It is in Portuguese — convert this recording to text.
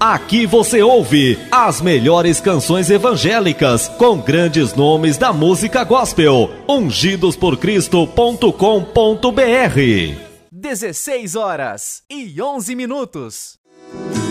Aqui você ouve as melhores canções evangélicas com grandes nomes da música gospel. ungidosporcristo.com.br. 16 horas e 11 minutos.